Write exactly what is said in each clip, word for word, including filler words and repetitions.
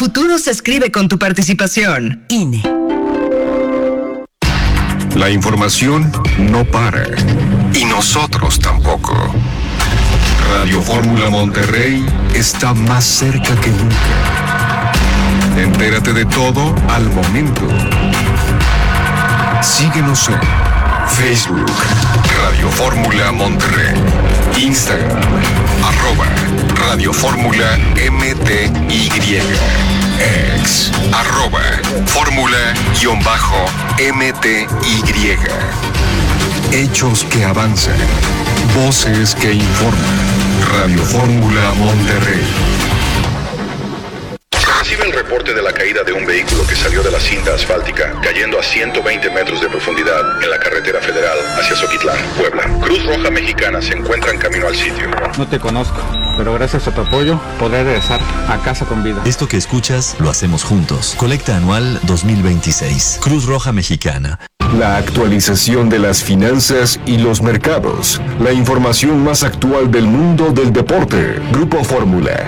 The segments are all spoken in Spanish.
futuro se escribe con tu participación. I N E. La información no para. Y nosotros tampoco. Radio Fórmula Monterrey está más cerca que nunca. Entérate de todo al momento. Síguenos en Facebook, Radio Fórmula Monterrey, Instagram, arroba Radio Fórmula M T Y, ex, arroba Fórmula-M T Y. Hechos que avanzan, voces que informan. Radio Fórmula Monterrey. Recibe el reporte de la caída de un vehículo que salió de la cinta asfáltica, cayendo a ciento veinte metros de profundidad en la carretera federal hacia Zoquitlán, Puebla. Cruz Roja Mexicana se encuentra en camino al sitio. No te conozco, pero gracias a tu apoyo podré regresar a casa con vida. Esto que escuchas lo hacemos juntos. Colecta anual dos mil veintiséis. Cruz Roja Mexicana. La actualización de las finanzas y los mercados. La información más actual del mundo del deporte. Grupo Fórmula.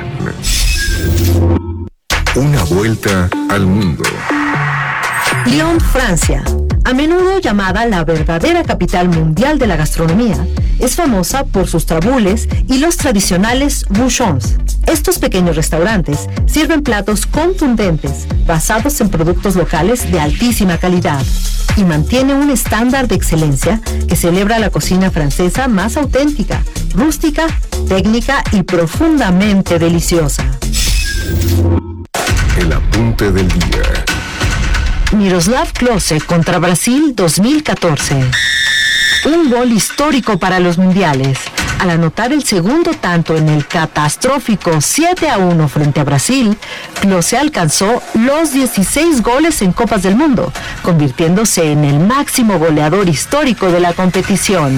Una vuelta al mundo. Lyon, Francia, a menudo llamada la verdadera capital mundial de la gastronomía, es famosa por sus trabules y los tradicionales bouchons. Estos pequeños restaurantes sirven platos contundentes basados en productos locales de altísima calidad y mantiene un estándar de excelencia que celebra la cocina francesa más auténtica, rústica, técnica y profundamente deliciosa. El apunte del día. Miroslav Klose contra Brasil dos mil catorce. Un gol histórico para los mundiales. Al anotar el segundo tanto en el catastrófico siete a uno frente a Brasil, Klose alcanzó los dieciséis goles en Copas del Mundo, convirtiéndose en el máximo goleador histórico de la competición.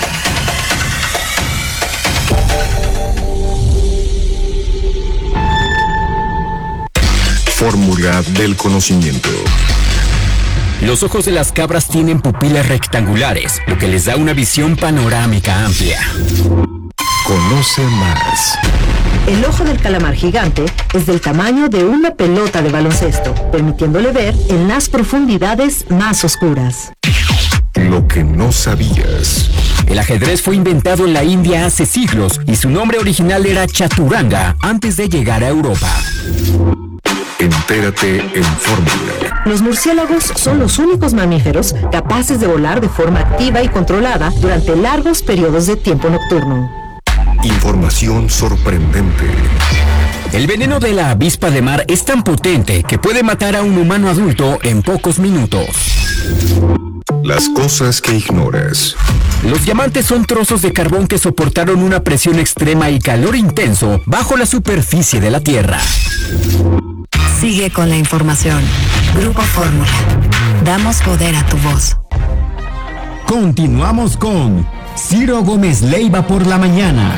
Fórmula del conocimiento. Los ojos de las cabras tienen pupilas rectangulares, lo que les da una visión panorámica amplia. Conoce más. El ojo del calamar gigante es del tamaño de una pelota de baloncesto, permitiéndole ver en las profundidades más oscuras. Lo que no sabías. El ajedrez fue inventado en la India hace siglos y su nombre original era chaturanga antes de llegar a Europa. Entérate en Fórmula. Los murciélagos son los únicos mamíferos capaces de volar de forma activa y controlada durante largos periodos de tiempo nocturno. Información sorprendente. El veneno de la avispa de mar es tan potente que puede matar a un humano adulto en pocos minutos. Las cosas que ignoras. Los diamantes son trozos de carbón que soportaron una presión extrema y calor intenso bajo la superficie de la Tierra. Sigue con la información. Grupo Fórmula. Damos poder a tu voz. Continuamos con Ciro Gómez Leiva por la mañana.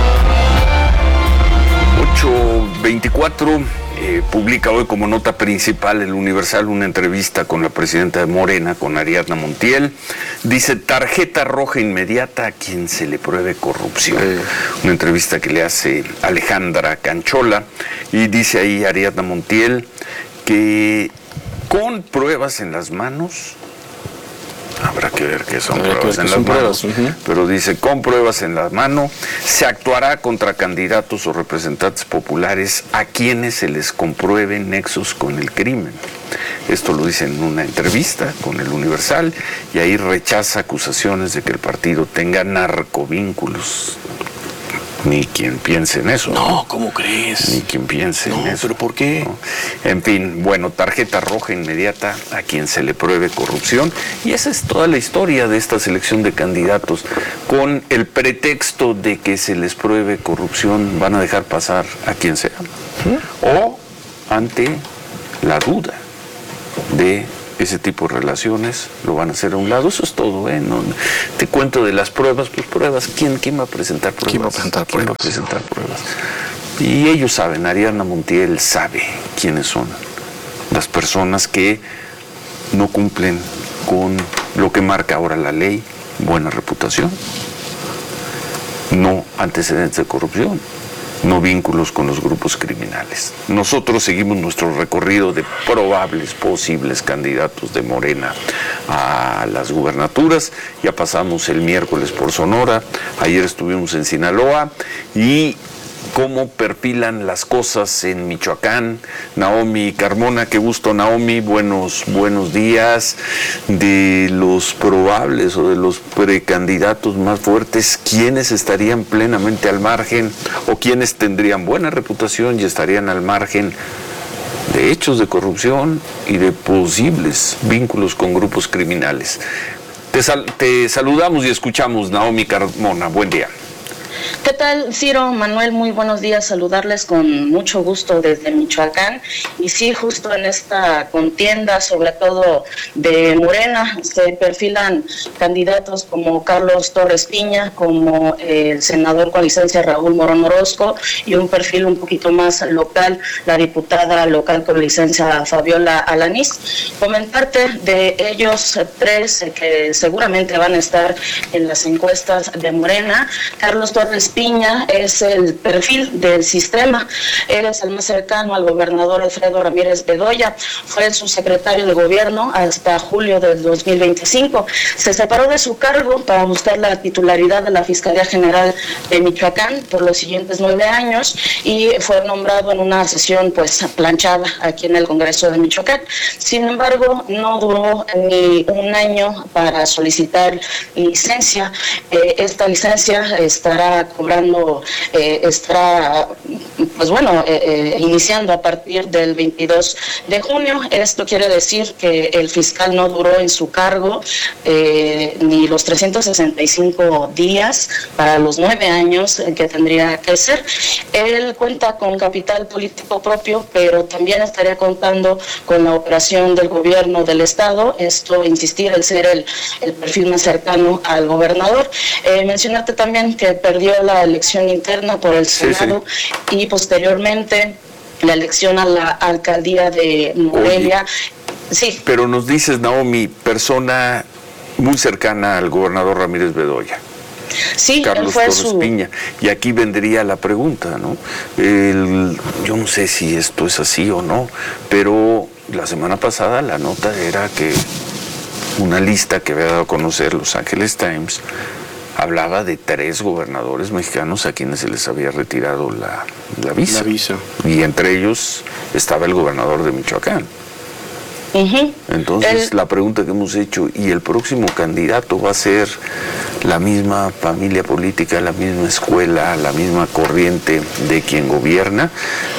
ocho veinticuatro eh, publica hoy como nota principal el Universal una entrevista con la presidenta de Morena, con Ariadna Montiel. Dice: tarjeta roja inmediata a quien se le pruebe corrupción. Eh. Una entrevista que le hace Alejandra Canchola, y dice ahí Ariadna Montiel que con pruebas en las manos, habrá que ver qué son Habrá pruebas en las manos, uh-huh. pero dice, con pruebas en la mano, se actuará contra candidatos o representantes populares a quienes se les compruebe nexos con el crimen. Esto lo dice en una entrevista con el Universal, y ahí rechaza acusaciones de que el partido tenga narcovínculos. Ni quien piense en eso. No, ¿cómo crees? Ni quien piense no, en eso. ¿Pero por qué? No. En fin, bueno, tarjeta roja inmediata a quien se le pruebe corrupción. Y esa es toda la historia de esta selección de candidatos. Con el pretexto de que se les pruebe corrupción, van a dejar pasar a quien sea. ¿Sí? O ante la duda de ese tipo de relaciones, lo van a hacer a un lado. Eso es todo, ¿eh? No, te cuento de las pruebas, pues pruebas, ¿quién, quién va a presentar pruebas? ¿Quién va a presentar ¿Quién pruebas? va a presentar pruebas? Y ellos saben, Ariadna Montiel sabe quiénes son las personas que no cumplen con lo que marca ahora la ley: buena reputación, no antecedentes de corrupción no vínculos con los grupos criminales. Nosotros seguimos nuestro recorrido de probables, posibles candidatos de Morena a las gubernaturas. Ya pasamos el miércoles por Sonora, ayer estuvimos en Sinaloa y cómo perfilan las cosas en Michoacán. Naomi Carmona, qué gusto, Naomi, buenos, buenos días. De los probables o de los precandidatos más fuertes, ¿quiénes estarían plenamente al margen o quiénes tendrían buena reputación y estarían al margen de hechos de corrupción y de posibles vínculos con grupos criminales? Te, sal, te saludamos y escuchamos, Naomi Carmona, buen día. ¿Qué tal, Ciro, Manuel? Muy buenos días, saludarles con mucho gusto desde Michoacán. Y sí, justo en esta contienda, sobre todo de Morena, se perfilan candidatos como Carlos Torres Piña, como el senador con licencia Raúl Morón Orozco, y un perfil un poquito más local, la diputada local con licencia Fabiola Alanís. Comentarte de ellos tres que seguramente van a estar en las encuestas de Morena. Carlos Torres Piña es el perfil del sistema, él es el más cercano al gobernador Alfredo Ramírez Bedoya, fue su secretario de gobierno hasta julio del dos mil veinticinco, se separó de su cargo para buscar la titularidad de la Fiscalía General de Michoacán por los siguientes nueve años y fue nombrado en una sesión pues planchada aquí en el Congreso de Michoacán. Sin embargo, no duró ni un año para solicitar licencia. Eh, esta licencia estará cobrando, eh, estará, pues bueno, eh, eh, iniciando a partir del veintidós de junio. Esto quiere decir que el fiscal no duró en su cargo eh, ni los trescientos sesenta y cinco días para los nueve años que tendría que ser. Él cuenta con capital político propio, pero también estaría contando con la operación del gobierno del estado. Esto, insistir, el ser el, el perfil más cercano al gobernador. Eh, mencionarte también que perdió la elección interna por el Senado, sí, sí. Y posteriormente la elección a la alcaldía de Morelia. Oye, sí. Pero nos dices, Naomi, persona muy cercana al gobernador Ramírez Bedoya. Sí, Carlos fue Torres su... Piña. Y aquí vendría la pregunta, ¿no? El, yo no sé si esto es así o no, pero la semana pasada la nota era que una lista que había dado a conocer Los Angeles Times hablaba de tres gobernadores mexicanos a quienes se les había retirado la, la visa. La visa. Y entre ellos estaba el gobernador de Michoacán. Uh-huh. Entonces, el... la pregunta que hemos hecho, ¿y el próximo candidato va a ser la misma familia política, la misma escuela, la misma corriente de quien gobierna?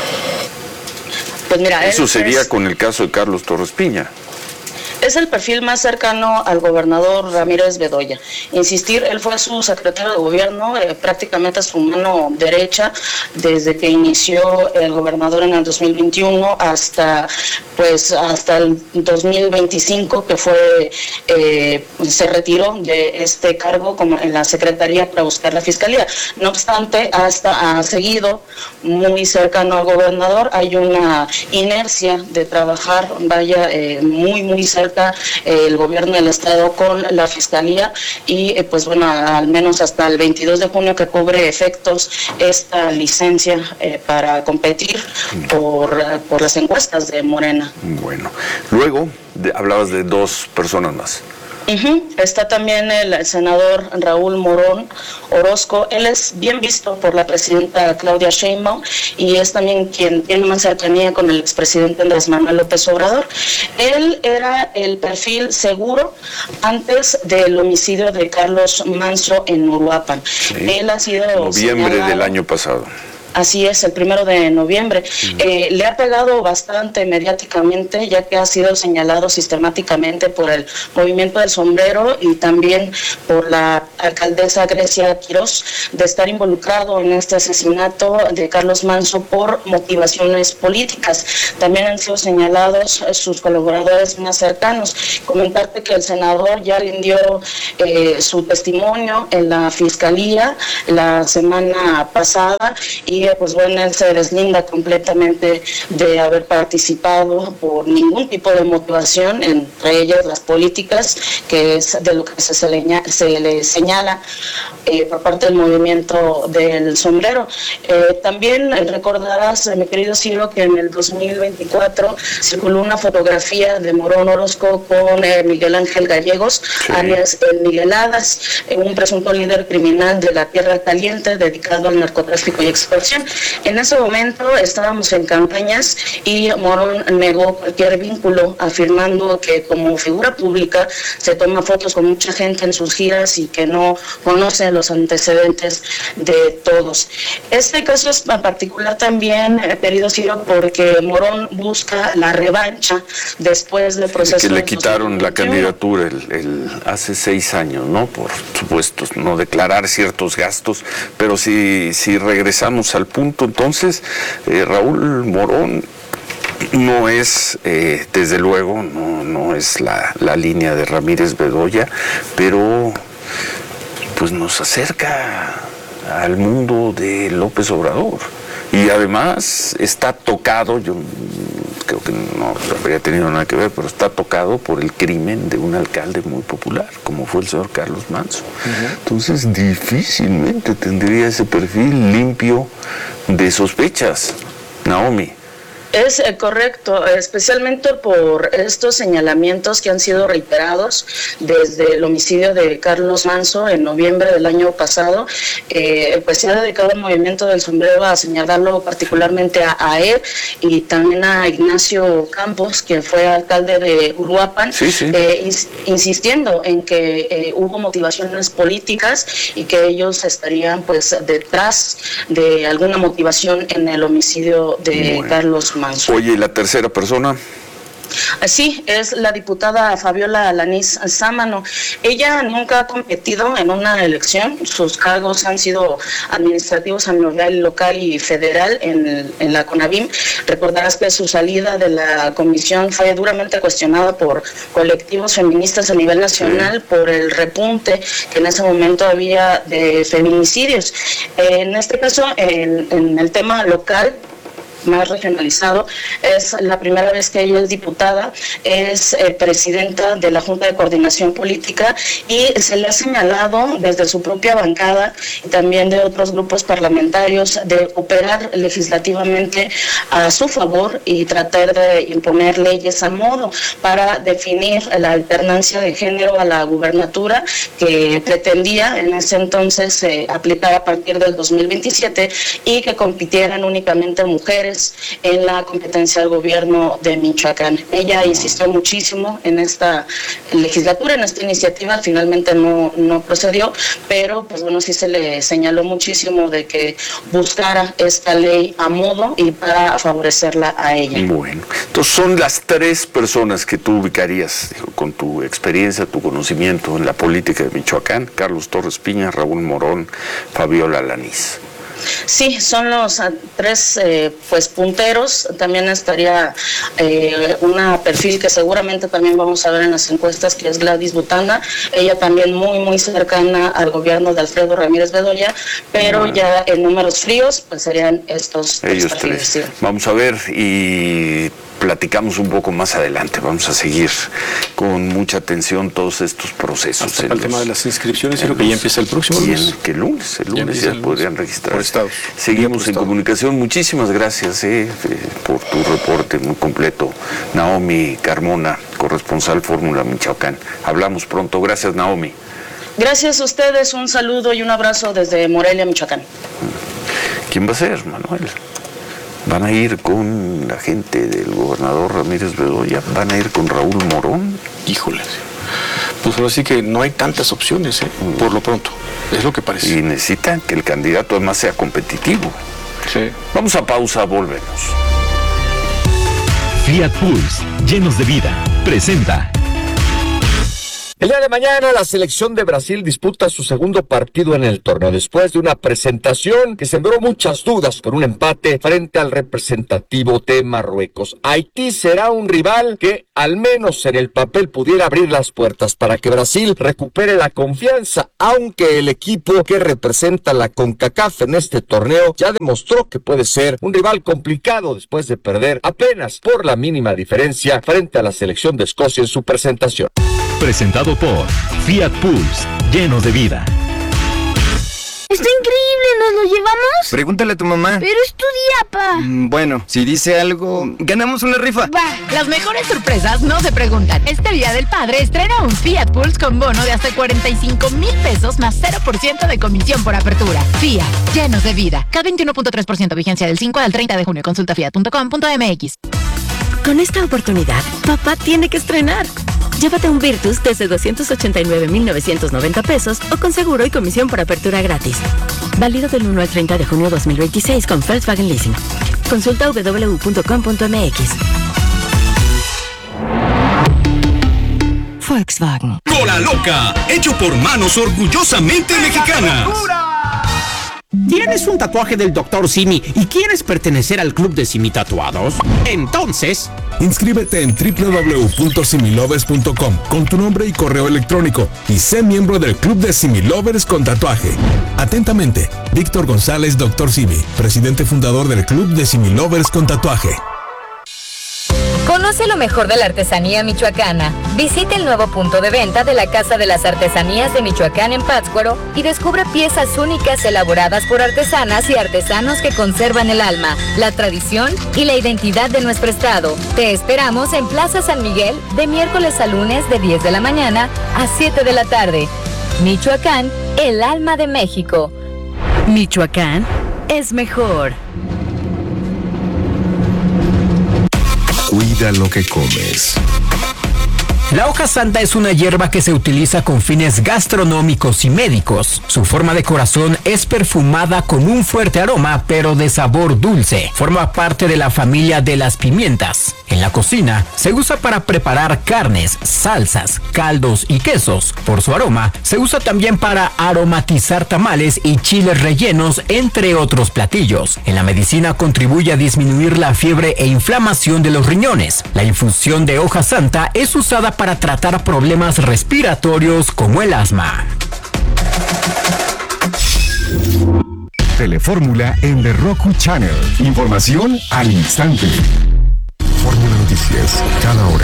Pues mira, eso sería es... con el caso de Carlos Torres Piña. Es el perfil más cercano al gobernador Ramírez Bedoya. Insistir, él fue su secretario de gobierno, eh, prácticamente su mano derecha, desde que inició el gobernador en el dos mil veintiuno hasta, pues, hasta el dos mil veinticinco, que fue, eh, se retiró de este cargo como en la secretaría para buscar la fiscalía. No obstante, hasta ha seguido muy cercano al gobernador. Hay una inercia de trabajar, vaya, eh, muy, muy cerca el gobierno del estado con la fiscalía y eh, pues bueno, al menos hasta el veintidós de junio que cobre efectos esta licencia eh, para competir por, por las encuestas de Morena. Bueno, luego de, hablabas de dos personas más. Uh-huh. Está también el senador Raúl Morón Orozco. Él es bien visto por la presidenta Claudia Sheinbaum y es también quien tiene más cercanía con el expresidente Andrés Manuel López Obrador. Él era el perfil seguro antes del homicidio de Carlos Manso en Uruapan. Sí. Él ha sido noviembre señalado, del año pasado. Así es, el primero de noviembre. Uh-huh. Eh, le ha pegado bastante mediáticamente, ya que ha sido señalado sistemáticamente por el Movimiento del Sombrero y también por la alcaldesa Grecia Quirós de estar involucrado en este asesinato de Carlos Manso por motivaciones políticas. También han sido señalados sus colaboradores más cercanos. Comentarte que el senador ya rindió eh, su testimonio en la Fiscalía la semana pasada y y pues bueno, él se deslinda completamente de haber participado por ningún tipo de motivación, entre ellas las políticas, que es de lo que se, señala, se le señala eh, por parte del movimiento del sombrero. Eh, también recordarás, mi querido Ciro, que en el dos mil veinticuatro circuló una fotografía de Morón Orozco con eh, Miguel Ángel Gallegos, sí. alias el Migueladas, eh, un presunto líder criminal de la Tierra Caliente dedicado al narcotráfico y extorsión. En ese momento estábamos en campañas y Morón negó cualquier vínculo, afirmando que como figura pública se toma fotos con mucha gente en sus giras y que no conoce los antecedentes de todos. Este caso es en particular también, eh, querido Ciro, porque Morón busca la revancha después del proceso. Que le quitaron la candidatura el, el, hace seis años, ¿no? Por supuesto, no declarar ciertos gastos, pero si, si regresamos al punto, entonces, eh, Raúl Morón no es, eh, desde luego, no, no es la, la línea de Ramírez Bedoya, pero pues nos acerca al mundo de López Obrador. Y además está tocado, yo creo que no habría tenido nada que ver, pero está tocado por el crimen de un alcalde muy popular, como fue el señor Carlos Manso. Uh-huh. Entonces difícilmente tendría ese perfil limpio de sospechas, Naomi. Es eh, correcto, especialmente por estos señalamientos que han sido reiterados desde el homicidio de Carlos Manso en noviembre del año pasado. Eh, pues se ha dedicado el movimiento del sombrero a señalarlo particularmente a, a él y también a Ignacio Campos, quien fue alcalde de Uruapan, sí, sí. Eh, ins- insistiendo en que eh, hubo motivaciones políticas y que ellos estarían pues detrás de alguna motivación en el homicidio de bueno. Carlos Manso. Oye, ¿y la tercera persona? Sí, es la diputada Fabiola Alanís Sámano. Ella nunca ha competido en una elección, sus cargos han sido administrativos a nivel local y federal en, en la CONAVIM. Recordarás que su salida de la comisión fue duramente cuestionada por colectivos feministas a nivel nacional, sí. por el repunte que en ese momento había de feminicidios. En este caso, en, en el tema local, más regionalizado, es la primera vez que ella es diputada, es eh, presidenta de la Junta de Coordinación Política y se le ha señalado desde su propia bancada y también de otros grupos parlamentarios de operar legislativamente a su favor y tratar de imponer leyes a modo para definir la alternancia de género a la gubernatura que pretendía en ese entonces eh, aplicar a partir del dos mil veintisiete y que compitieran únicamente mujeres en la competencia del gobierno de Michoacán. Ella insistió muchísimo en esta legislatura, en esta iniciativa, finalmente no, no procedió, pero pues bueno, sí se le señaló muchísimo de que buscara esta ley a modo y para favorecerla a ella. Bueno, entonces son las tres personas que tú ubicarías, digo, con tu experiencia, tu conocimiento en la política de Michoacán: Carlos Torres Piña, Raúl Morón, Fabiola Alanís. Sí, son los uh, tres eh, pues punteros. También estaría eh, una perfil que seguramente también vamos a ver en las encuestas, que es Gladys Butanda. Ella también muy muy cercana al gobierno de Alfredo Ramírez Bedoya, pero bueno, ya en números fríos pues serían estos ellos tres. tres. Sí. Vamos a ver y platicamos un poco más adelante. Vamos a seguir con mucha atención todos estos procesos. Hasta el los, tema de las inscripciones, creo que ya empieza el próximo lunes. ¿Qué lunes? El lunes ya, ya podrían registrar. Estados. Seguimos en comunicación. Muchísimas gracias eh, por tu reporte muy completo. Naomi Carmona, corresponsal Fórmula Michoacán. Hablamos pronto. Gracias, Naomi. Gracias a ustedes. Un saludo y un abrazo desde Morelia, Michoacán. ¿Quién va a ser, Manuel? ¿Van a ir con la gente del gobernador Ramírez Bedoya? ¿Van a ir con Raúl Morón? Híjole. Pues ahora sí que no hay tantas opciones, ¿eh? Por lo pronto. Es lo que parece. Y necesitan que el candidato además sea competitivo. Sí. Vamos a pausa, volvemos. Fiat Pulse, llenos de vida, presenta. El día de mañana la selección de Brasil disputa su segundo partido en el torneo después de una presentación que sembró muchas dudas con un empate frente al representativo de Marruecos. Haití será un rival que al menos en el papel pudiera abrir las puertas para que Brasil recupere la confianza, aunque el equipo que representa la CONCACAF en este torneo ya demostró que puede ser un rival complicado después de perder apenas por la mínima diferencia frente a la selección de Escocia en su presentación. Presentado por Fiat Pulse, lleno de vida. ¡Está increíble! ¿Nos lo llevamos? Pregúntale a tu mamá. Pero es tu día, pa. Mm, bueno, si dice algo, ganamos una rifa. Va, las mejores sorpresas no se preguntan. Este Día del Padre estrena un Fiat Pulse con bono de hasta cuarenta y cinco mil pesos más cero por ciento de comisión por apertura. Fiat, llenos de vida. K veintiuno punto tres por ciento vigencia del cinco al treinta de junio. Consulta fiat punto com punto m x. Con esta oportunidad, papá tiene que estrenar. Llévate un Virtus desde doscientos ochenta y nueve mil novecientos noventa pesos o con seguro y comisión por apertura gratis. Válido del uno al treinta de junio dos mil veintiséis con Volkswagen Leasing. Consulta doble u doble u doble u punto com punto m x. Volkswagen. Cola Loca, hecho por manos orgullosamente mexicanas. ¿Tienes un tatuaje del doctor Simi y quieres pertenecer al club de Simi Tatuados? Entonces, inscríbete en doble u doble u doble u punto similovers punto com con tu nombre y correo electrónico y sé miembro del club de Simi Lovers con tatuaje. Atentamente, Víctor González, doctor Simi, presidente fundador del club de Simi Lovers con tatuaje. Conoce lo mejor de la artesanía michoacana. Visita el nuevo punto de venta de la Casa de las Artesanías de Michoacán en Pátzcuaro y descubre piezas únicas elaboradas por artesanas y artesanos que conservan el alma, la tradición y la identidad de nuestro estado. Te esperamos en Plaza San Miguel de miércoles a lunes de diez de la mañana a siete de la tarde. Michoacán, el alma de México. Michoacán es mejor. Cuida lo que comes. La hoja santa es una hierba que se utiliza con fines gastronómicos y médicos. Su forma de corazón es perfumada con un fuerte aroma, pero de sabor dulce. Forma parte de la familia de las pimientas. En la cocina se usa para preparar carnes, salsas, caldos y quesos. Por su aroma, se usa también para aromatizar tamales y chiles rellenos, entre otros platillos. En la medicina contribuye a disminuir la fiebre e inflamación de los riñones. La infusión de hoja santa es usada para tratar problemas respiratorios como el asma. Telefórmula en The Roku Channel. Información al instante. Fórmula Noticias, cada hora.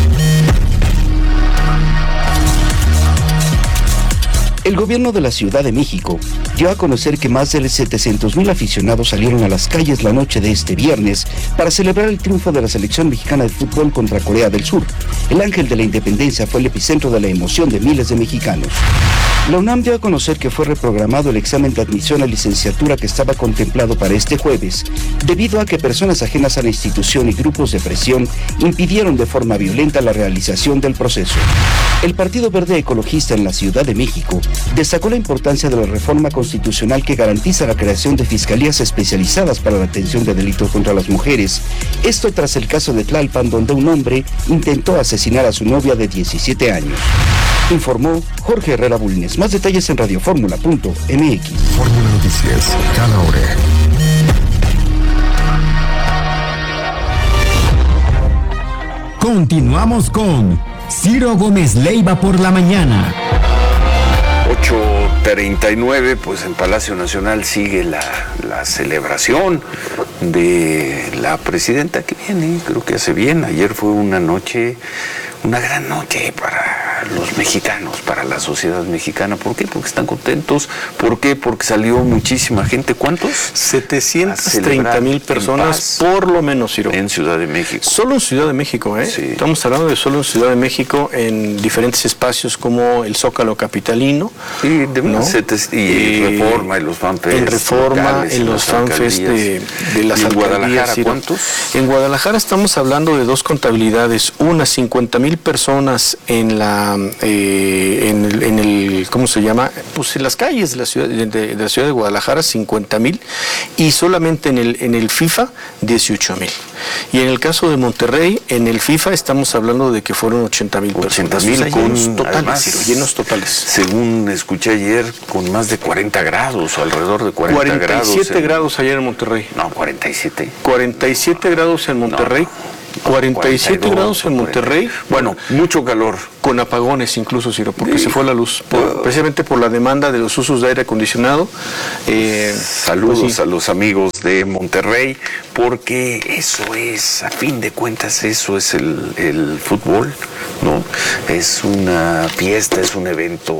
El gobierno de la Ciudad de México dio a conocer que más de setecientos mil aficionados salieron a las calles la noche de este viernes para celebrar el triunfo de la selección mexicana de fútbol contra Corea del Sur. El Ángel de la Independencia fue el epicentro de la emoción de miles de mexicanos. La UNAM dio a conocer que fue reprogramado el examen de admisión a licenciatura que estaba contemplado para este jueves, debido a que personas ajenas a la institución y grupos de presión impidieron de forma violenta la realización del proceso. El Partido Verde Ecologista en la Ciudad de México destacó la importancia de la reforma constitucional que garantiza la creación de fiscalías especializadas para la atención de delitos contra las mujeres. Esto tras el caso de Tlalpan, donde un hombre intentó asesinar a su novia de diecisiete años. Informó Jorge Herrera Bulnes. Más detalles en radioformula punto m x. Fórmula Noticias, cada hora. Continuamos con Ciro Gómez Leiva por la mañana. ocho treinta y nueve, pues en Palacio Nacional sigue la, la celebración de la presidenta que viene, creo que hace bien. Ayer fue una noche, una gran noche para los mexicanos, para la sociedad mexicana. ¿Por qué? Porque están contentos. ¿Por qué? Porque salió muchísima gente. ¿Cuántos? setecientos treinta mil personas, por lo menos, Ciro. En Ciudad de México. Solo en Ciudad de México, ¿eh? Sí. Estamos hablando de solo en Ciudad de México, en diferentes espacios como el Zócalo Capitalino. Sí, de ¿no? Y eh, Reforma, y los fanfests. En Reforma, en los fanfests de, de las ¿Y en Guadalajara Ciro. ¿Cuántos? En Guadalajara estamos hablando de dos contabilidades. Una, cincuenta mil personas en la la, eh, en, el, en el, ¿cómo se llama? Pues en las calles de la ciudad de, de la ciudad de Guadalajara, cincuenta mil, y solamente en el, en el FIFA, dieciocho mil. Y en el caso de Monterrey, en el FIFA estamos hablando de que fueron ochenta mil personas. ochenta mil con totales, además, llenos totales. Según escuché ayer, con más de cuarenta grados o alrededor de cuarenta cuarenta y siete grados. En... grados ayer en Monterrey. No, cuarenta y siete. cuarenta y siete grados en Monterrey. No. cuarenta y siete grados en Monterrey. Bueno, mucho calor. Con apagones incluso, Ciro, porque sí. se fue la luz. Por, uh, precisamente por la demanda de los usos de aire acondicionado. Eh, saludos pues sí. a los amigos de Monterrey, porque eso es, a fin de cuentas, eso es el, el fútbol, ¿no? Es una fiesta, es un evento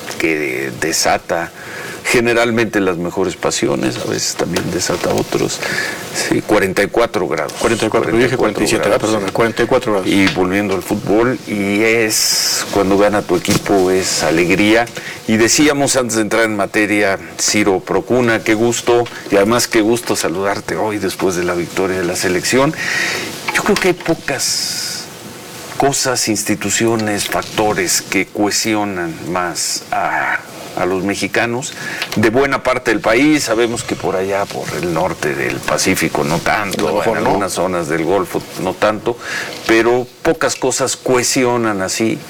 que desata generalmente las mejores pasiones, a veces también desata otros. Sí, cuarenta y cuatro grados. cuarenta y cuatro, yo dije cuarenta y siete, grados, perdón, cuarenta y cuatro grados. Y volviendo al fútbol, y es cuando gana tu equipo, es alegría. Y decíamos antes de entrar en materia, Ciro Procuna, qué gusto, y además qué gusto saludarte hoy después de la victoria de la selección. Yo creo que hay pocas cosas, instituciones, factores que cohesionan más a... a los mexicanos de buena parte del país. Sabemos que por allá, por el norte del Pacífico, no tanto, en algunas zonas del Golfo, no tanto, pero pocas cosas cohesionan así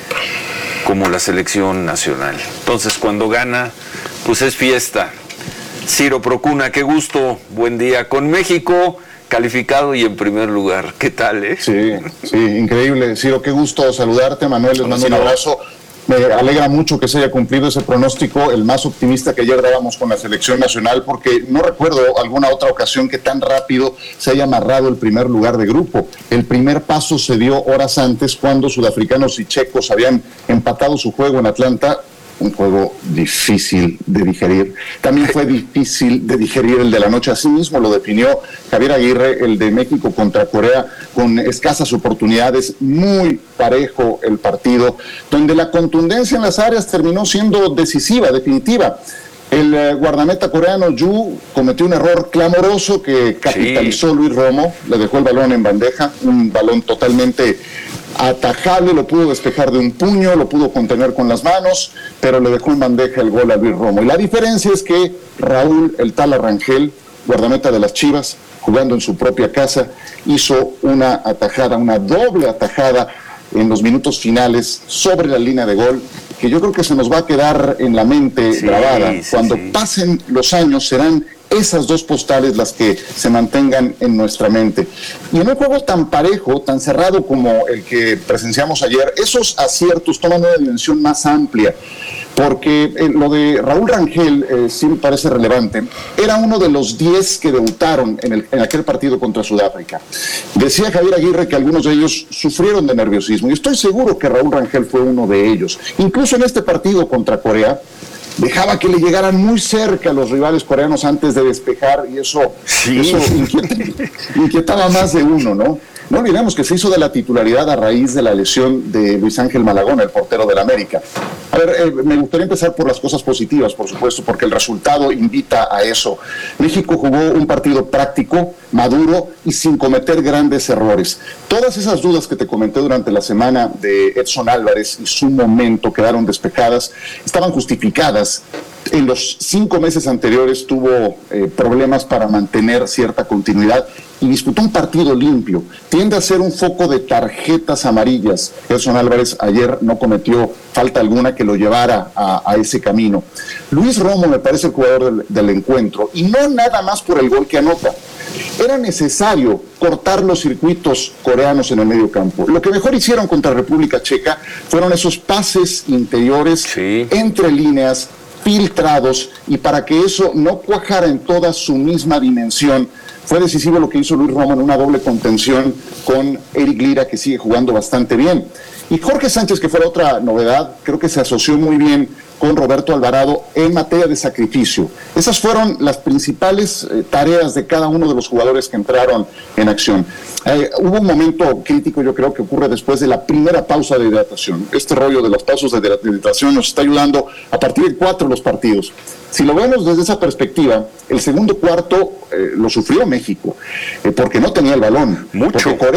como la selección nacional. Entonces, cuando gana, pues es fiesta. Ciro Procuna, qué gusto, buen día con México, calificado y en primer lugar. ¿Qué tal, eh? Sí, sí, increíble. Ciro, qué gusto saludarte, Manuel, les mando un abrazo. Me alegra mucho que se haya cumplido ese pronóstico, el más optimista que ayer dábamos con la selección nacional, porque no recuerdo alguna otra ocasión que tan rápido se haya amarrado el primer lugar de grupo. El primer paso se dio horas antes, cuando sudafricanos y checos habían empatado su juego en Atlanta. Un juego difícil de digerir. También fue difícil de digerir el de la noche. Así mismo lo definió Javier Aguirre, el de México contra Corea, con escasas oportunidades, muy parejo el partido, donde la contundencia en las áreas terminó siendo decisiva, definitiva. El eh, guardameta coreano Yu cometió un error clamoroso que capitalizó sí. Luis Romo, le dejó el balón en bandeja, un balón totalmente atajable, lo pudo despejar de un puño, lo pudo contener con las manos, pero le dejó en bandeja el gol a Luis Romo. Y la diferencia es que Raúl, el Tala Rangel, guardameta de las Chivas, jugando en su propia casa, hizo una atajada, una doble atajada en los minutos finales sobre la línea de gol, que yo creo que se nos va a quedar en la mente sí, grabada. Sí, Cuando sí. pasen los años serán esas dos postales las que se mantengan en nuestra mente. Y en un juego tan parejo, tan cerrado como el que presenciamos ayer, esos aciertos toman una dimensión más amplia, porque eh, lo de Raúl Rangel eh, sí me parece relevante. Era uno de los diez que debutaron en, el, en aquel partido contra Sudáfrica. Decía Javier Aguirre que algunos de ellos sufrieron de nerviosismo, y estoy seguro que Raúl Rangel fue uno de ellos. Incluso en este partido contra Corea, dejaba que le llegaran muy cerca a los rivales coreanos antes de despejar, y eso, sí. eso inquietaba, inquietaba más de uno, ¿no? No olvidemos que se hizo de la titularidad a raíz de la lesión de Luis Ángel Malagón, el portero del América. A ver, eh, me gustaría empezar por las cosas positivas, por supuesto, porque el resultado invita a eso. México jugó un partido práctico, maduro y sin cometer grandes errores. Todas esas dudas que te comenté durante la semana de Edson Álvarez y su momento quedaron despejadas, estaban justificadas. En los cinco meses anteriores tuvo eh, problemas para mantener cierta continuidad y disputó un partido limpio. Tiende a ser un foco de tarjetas amarillas. Edson Álvarez ayer no cometió falta alguna que lo llevara a, a ese camino. Luis Romo me parece el jugador del, del encuentro, y no nada más por el gol que anota. Era necesario cortar los circuitos coreanos en el medio campo. Lo que mejor hicieron contra República Checa fueron esos pases interiores, sí. entre líneas, filtrados, y para que eso no cuajara en toda su misma dimensión, fue decisivo lo que hizo Luis Romo en una doble contención con Eric Lira, que sigue jugando bastante bien. Y Jorge Sánchez, que fue la otra novedad, creo que se asoció muy bien con Roberto Alvarado en materia de sacrificio. Esas fueron las principales eh, tareas de cada uno de los jugadores que entraron en acción. Eh, hubo un momento crítico, yo creo, que ocurre después de la primera pausa de hidratación. Este rollo de las pausas de hidratación nos está ayudando a partir de cuatro los partidos. Si lo vemos desde esa perspectiva, el segundo cuarto eh, lo sufrió México, eh, porque no tenía el balón. Mucho. Porque Corea,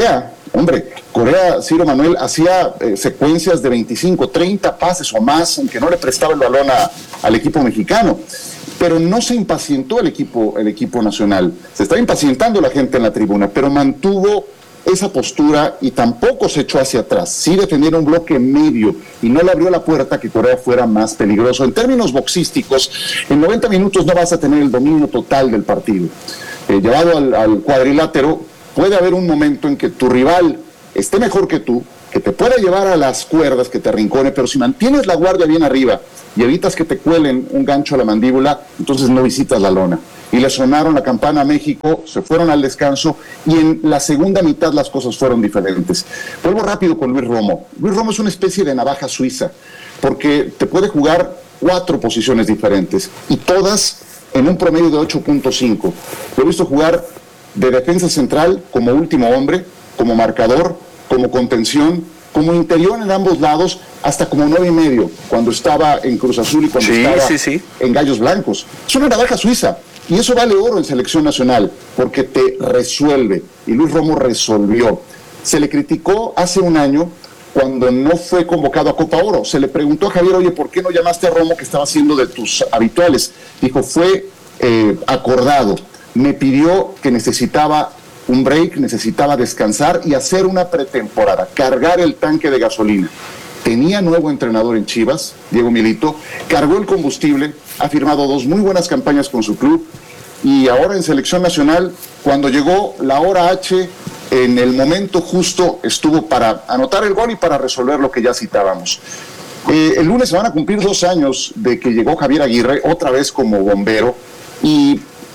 Hombre, Corea, Ciro Manuel, hacía eh, secuencias de veinticinco, treinta pases o más, aunque no le prestaba el balón a, al equipo mexicano. Pero no se impacientó el equipo, el equipo nacional. Se estaba impacientando la gente en la tribuna, pero mantuvo esa postura y tampoco se echó hacia atrás. Sí defendieron un bloque medio y no le abrió la puerta a que Corea fuera más peligroso. En términos boxísticos, en noventa minutos no vas a tener el dominio total del partido. Eh, llevado al, al cuadrilátero, puede haber un momento en que tu rival esté mejor que tú, que te pueda llevar a las cuerdas, que te arrincone, pero si mantienes la guardia bien arriba y evitas que te cuelen un gancho a la mandíbula, entonces no visitas la lona. Y le sonaron la campana a México, se fueron al descanso y en la segunda mitad las cosas fueron diferentes. Vuelvo rápido con Luis Romo. Luis Romo es una especie de navaja suiza, porque te puede jugar cuatro posiciones diferentes y todas en un promedio de ocho punto cinco. Lo he visto jugar de defensa central como último hombre, como marcador, como contención, como interior en ambos lados, hasta como nueve y medio, cuando estaba en Cruz Azul y cuando sí, estaba sí, sí. en Gallos Blancos. Es una navaja suiza. Y eso vale oro en selección nacional, porque te resuelve. Y Luis Romo resolvió. Se le criticó hace un año cuando no fue convocado a Copa Oro. Se le preguntó a Javier, oye, ¿por qué no llamaste a Romo, que estaba haciendo de tus habituales? Dijo, fue eh, acordado. Me pidió que necesitaba un break, necesitaba descansar y hacer una pretemporada, cargar el tanque de gasolina. Tenía nuevo entrenador en Chivas, Diego Milito, cargó el combustible, ha firmado dos muy buenas campañas con su club y ahora en selección nacional, cuando llegó la hora H, en el momento justo estuvo para anotar el gol y para resolver lo que ya citábamos. Eh, el lunes se van a cumplir dos años de que llegó Javier Aguirre, otra vez como bombero, y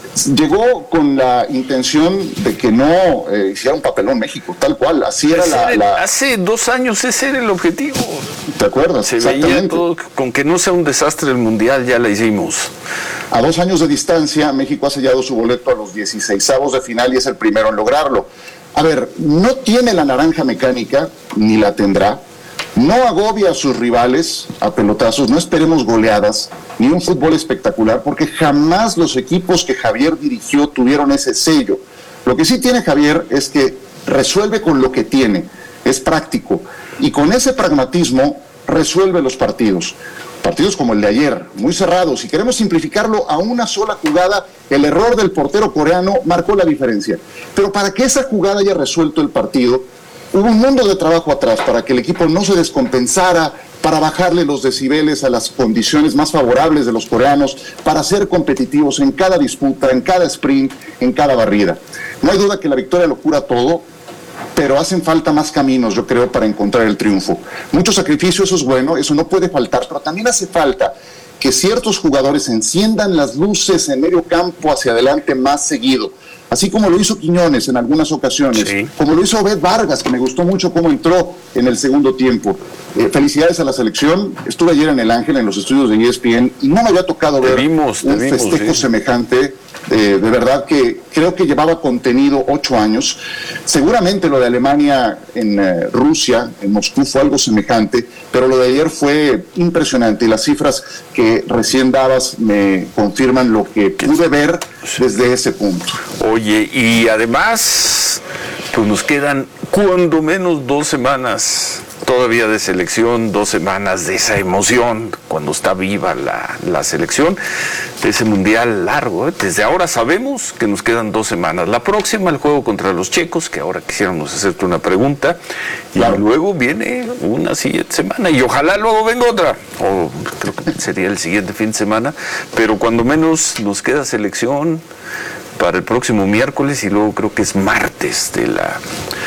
llegó con la intención de que no eh, hiciera un papelón México, tal cual, así era la, la... Hace dos años ese era el objetivo. ¿Te acuerdas? Se veía todo, con que no sea un desastre el Mundial, ya la hicimos. A dos años de distancia, México ha sellado su boleto a los dieciseisavos de final y es el primero en lograrlo. A ver, no tiene la naranja mecánica, ni la tendrá. No agobia a sus rivales a pelotazos, no esperemos goleadas, ni un fútbol espectacular, porque jamás los equipos que Javier dirigió tuvieron ese sello. Lo que sí tiene Javier es que resuelve con lo que tiene, es práctico, y con ese pragmatismo resuelve los partidos. Partidos como el de ayer, muy cerrados. Si queremos simplificarlo a una sola jugada, el error del portero coreano marcó la diferencia. Pero para que esa jugada haya resuelto el partido, hubo un mundo de trabajo atrás para que el equipo no se descompensara, para bajarle los decibeles a las condiciones más favorables de los coreanos, para ser competitivos en cada disputa, en cada sprint, en cada barrida. No hay duda que la victoria lo cura todo, pero hacen falta más caminos, yo creo, para encontrar el triunfo. Mucho sacrificio, eso es bueno, eso no puede faltar, pero también hace falta que ciertos jugadores enciendan las luces en medio campo hacia adelante más seguido. Así como lo hizo Quiñones en algunas ocasiones, sí. Como lo hizo Obed Vargas, que me gustó mucho cómo entró en el segundo tiempo. Eh, felicidades a la selección. Estuve ayer en El Ángel, en los estudios de E S P N, y no me había tocado ver vimos, un vimos, festejo sí. semejante. Eh, de verdad que creo que llevaba contenido ocho años. Seguramente lo de Alemania en eh, Rusia, en Moscú, fue algo semejante, pero lo de ayer fue impresionante y las cifras que recién dabas me confirman lo que pude ver desde ese punto. Oye, y además, pues nos quedan cuando menos dos semanas todavía de selección, dos semanas de esa emoción cuando está viva la, la selección, de ese mundial largo, ¿eh? Desde ahora sabemos que nos quedan dos semanas. La próxima, el juego contra los checos, que ahora quisiéramos hacerte una pregunta, y claro. Luego viene una siguiente semana, y ojalá luego venga otra, o creo que sería el siguiente fin de semana, pero cuando menos nos queda selección para el próximo miércoles, y luego creo que es martes de la...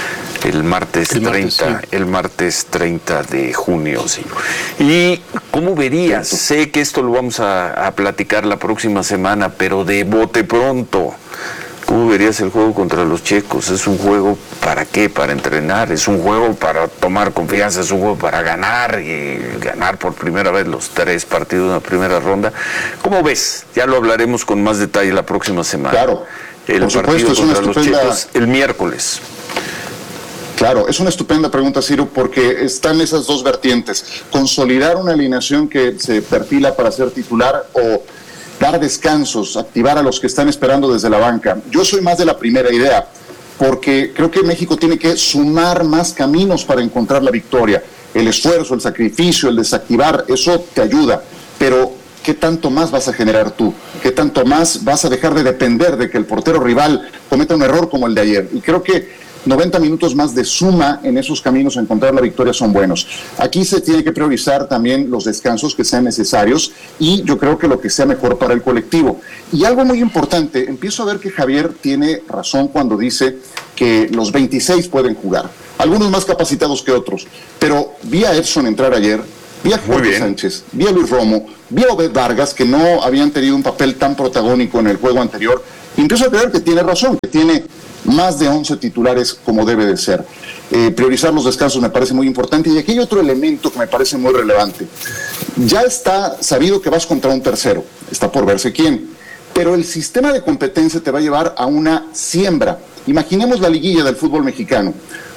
El martes, el martes treinta, sí. El martes treinta de junio, sí. ¿Y cómo verías? Sé que esto lo vamos a, a platicar la próxima semana, pero de bote pronto, ¿cómo verías el juego contra los checos? ¿Es un juego para qué? ¿Para entrenar? ¿Es un juego para tomar confianza? ¿Es un juego para ganar y ganar por primera vez los tres partidos de la primera ronda? ¿Cómo ves? Ya lo hablaremos con más detalle la próxima semana. Claro, el por partido supuesto, contra es una los estupenda... checos el miércoles. Claro, es una estupenda pregunta, Ciro, porque están esas dos vertientes. Consolidar una alineación que se perfila para ser titular o dar descansos, activar a los que están esperando desde la banca. Yo soy más de la primera idea. porque creo que México tiene que sumar más caminos para encontrar la victoria. El esfuerzo, el sacrificio, el desactivar, eso te ayuda, pero ¿qué tanto más vas a generar tú? ¿Qué tanto más vas a dejar de depender de que el portero rival cometa un error como el de ayer? Y creo que noventa minutos más de suma en esos caminos a encontrar la victoria son buenos. Aquí se tiene que priorizar también los descansos que sean necesarios y yo creo que lo que sea mejor para el colectivo. Y algo muy importante, empiezo a ver que Javier tiene razón cuando dice que los veintiséis pueden jugar, algunos más capacitados que otros, pero vi a Edson entrar ayer, vi a Jorge Sánchez, vi a Luis Romo, vi a Obed Vargas, que no habían tenido un papel tan protagónico en el juego anterior, y empiezo a creer que tiene razón, que tiene más de once titulares como debe de ser. Eh, priorizar los descansos me parece muy importante, y aquí hay otro elemento que me parece muy relevante. Ya está sabido que vas contra un tercero, está por verse quién, pero el sistema de competencia te va a llevar a una siembra. Imaginemos la liguilla del fútbol mexicano.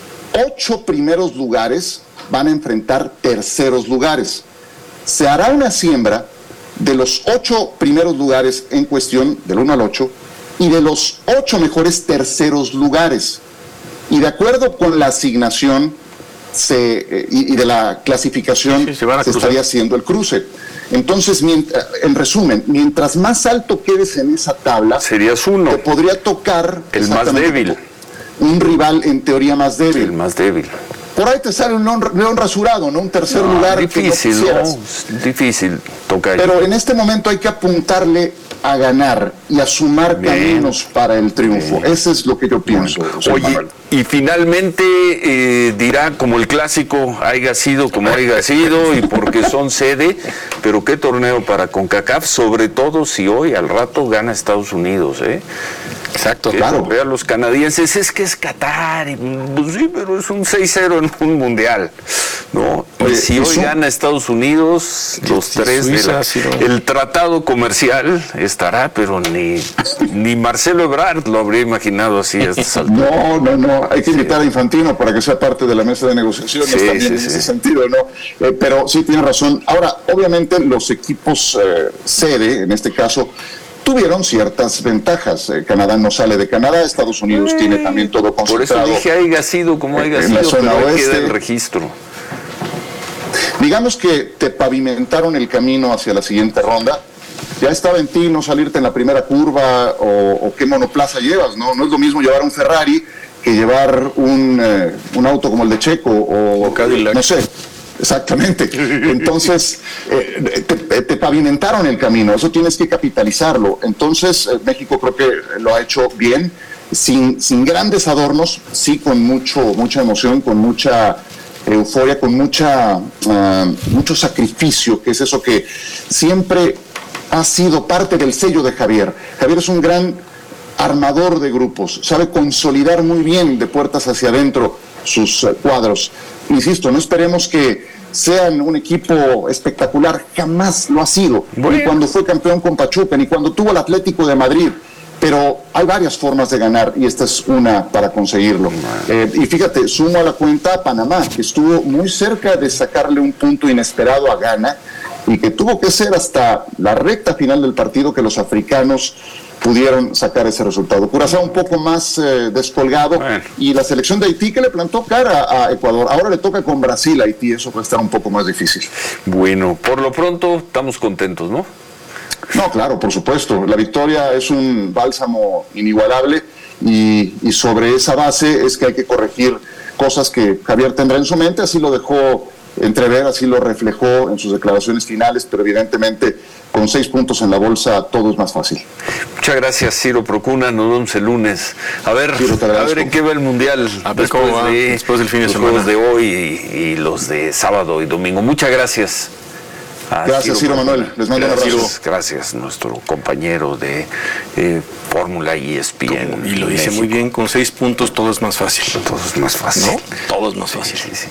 Ocho primeros lugares van a enfrentar terceros lugares. Se hará una siembra de los ocho primeros lugares en cuestión, del uno al ocho, y de los ocho mejores terceros lugares. Y de acuerdo con la asignación se, eh, y, y de la clasificación, sí, se, se estaría haciendo el cruce. Entonces, mientras, en resumen, mientras más alto quedes en esa tabla, serías uno. Te podría tocar el más débil. Un rival en teoría más débil. Sí, el más débil. Por ahí te sale un león rasurado, ¿no? Un tercer no, lugar. Difícil, que no, no difícil tocar. Pero en este momento hay que apuntarle a ganar y a sumar Bien. caminos para el triunfo. Bien. Eso es lo que yo pienso. Oye, Manuel. Y finalmente eh, dirá como el clásico, haya sido como haya sido y porque son sede, pero qué torneo para CONCACAF, sobre todo si hoy al rato gana Estados Unidos, ¿eh? Exacto, que claro. Vean los canadienses, es que es Qatar, y, pues sí, pero es un seis cero en un mundial, ¿no? Y si hoy gana Estados Unidos, los tres de la, el tratado comercial estará, pero ni, ni Marcelo Ebrard lo habría imaginado así a estas alturas. No, no, no, hay que invitar sí. a Infantino para que sea parte de la mesa de negociaciones sí, también sí, en sí. ese sentido, ¿no? Eh, pero sí, tiene razón. Ahora, obviamente los equipos eh, sede, en este caso, tuvieron ciertas ventajas. Eh, Canadá no sale de Canadá, Estados Unidos eh, tiene también todo concentrado. Por eso dije haya sido como haya en sido, la zona pero oeste. Queda el registro. Digamos que te pavimentaron el camino hacia la siguiente ronda. Ya estaba en ti no salirte en la primera curva o, o qué monoplaza llevas, ¿no? No es lo mismo llevar un Ferrari que llevar un, eh, un auto como el de Checo o, o Cadillac. No sé. Exactamente. Entonces, eh, te, te pavimentaron el camino, eso tienes que capitalizarlo. Entonces, eh, México creo que lo ha hecho bien, sin, sin grandes adornos, sí con mucho, mucha emoción, con mucha euforia, con mucha, uh, mucho sacrificio, que es eso que siempre ha sido parte del sello de Javier. Javier es un gran armador de grupos, sabe consolidar muy bien de puertas hacia adentro sus uh, cuadros. Insisto, no esperemos que sean un equipo espectacular, jamás lo ha sido, bueno. Ni cuando fue campeón con Pachuca, ni cuando tuvo el Atlético de Madrid, pero hay varias formas de ganar y esta es una para conseguirlo. Eh, y fíjate, sumo a la cuenta a Panamá, que estuvo muy cerca de sacarle un punto inesperado a Ghana y que tuvo que ser hasta la recta final del partido que los africanos pudieron sacar ese resultado. Curazao un poco más eh, descolgado, bueno. Y la selección de Haití que le plantó cara a Ecuador. Ahora le toca con Brasil a Haití, eso va a estar un poco más difícil. Bueno, por lo pronto estamos contentos, ¿no? No, claro, por supuesto. La victoria es un bálsamo inigualable y, y sobre esa base es que hay que corregir cosas que Javier tendrá en su mente, así lo dejó entrever, así lo reflejó en sus declaraciones finales, pero evidentemente con seis puntos en la bolsa todo es más fácil. Muchas gracias, Ciro Procuna, nos vemos el lunes. A ver, Ciro, a ver en qué va el Mundial a ver después, cómo va, de, después del fin de los semana. Juegos de hoy y, y los de sábado y domingo. Muchas gracias. Gracias, Ciro, Ciro Manuel. Les mando gracias, un abrazo. Gracias, nuestro compañero de eh, Fórmula E S P N. Y lo dice México. Muy bien, con seis puntos todo es más fácil. Todo es más fácil. ¿No? Todo es más sí, fácil. Sí, sí.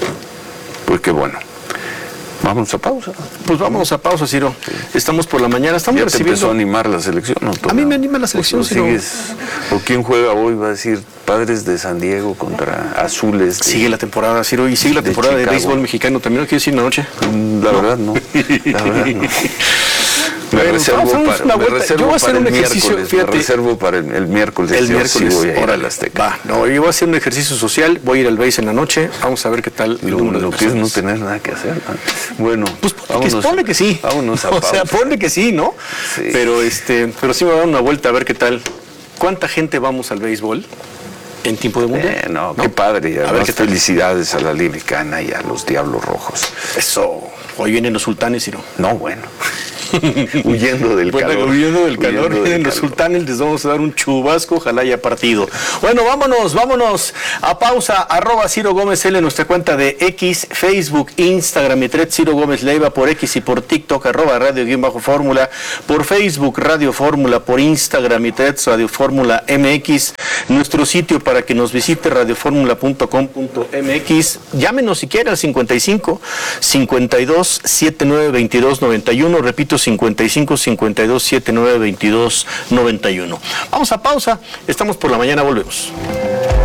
Pues qué bueno. Vamos a pausa. Pues vamos a pausa, Ciro. Sí. Estamos por la mañana. Estamos ¿Ya recibiendo... te empezó a animar la selección? ¿No? A mí me anima la selección, pues, Ciro. Sigues... ¿O quién juega hoy? Va a decir Padres de San Diego contra Azules. De... Sigue la temporada, Ciro. Y sigue la temporada de, de béisbol mexicano. ¿También lo quiero decir en la noche? La no. verdad, no. La verdad, no. Me bueno, reservo para, una me reservo yo voy a hacer para un el ejercicio, miércoles, fíjate, me reservo para el, el miércoles. El miércoles, sí voy a ir órale, al Azteca. Va, no, yo voy a hacer un ejercicio social, voy a ir al base en la noche, vamos a ver qué tal el Lo, número lo de que es no personas. tener nada que hacer. ¿No? Bueno, pues ponle que, ponle que sí. Vámonos a o pausa. sea, ponle que sí, ¿no? Sí. Pero este, pero sí me voy a dar una vuelta a ver qué tal. ¿Cuánta gente vamos al béisbol en tiempo de mundial? Eh, no, ¿no? Qué padre. Y a ver qué tal. Felicidades a la Liga Mexicana y a los Diablos Rojos. Eso. Hoy vienen los sultanes, Ciro. No, bueno. huyendo del bueno, calor. Huyendo del calor, huyendo vienen del los calor. sultanes, les vamos a dar un chubasco, ojalá haya partido. Bueno, vámonos, vámonos a pausa, arroba Ciro Gómez L, nuestra cuenta de X, Facebook, Instagram y Thread Ciro Gómez Leiva por X y por TikTok, arroba Radio Guión Bajo Fórmula, por Facebook Radio Fórmula, por Instagram y Thread Radio Fórmula M X, nuestro sitio para que nos visite radioformula punto com punto m x, llámenos si quiere al cincuenta y cinco, cincuenta y dos, setenta y nueve, veintidós, noventa y uno, repito cincuenta y cinco, cincuenta y dos, setenta y nueve, veintidós, noventa y uno. Vamos a pausa, estamos por la mañana, volvemos.